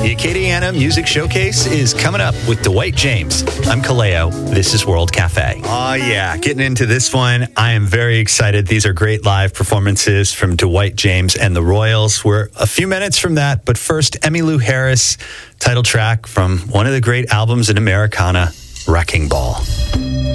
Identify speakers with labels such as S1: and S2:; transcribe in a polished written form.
S1: The Acadiana Music Showcase is coming up with Dwight James. I'm Kaleo. This is World Cafe. Oh, yeah. Getting into this one, I am very excited. These are great live performances from Dwight James and the Royals. We're a few minutes from that, but first, Emmylou Harris, title track from one of the great albums in Americana, Wrecking Ball.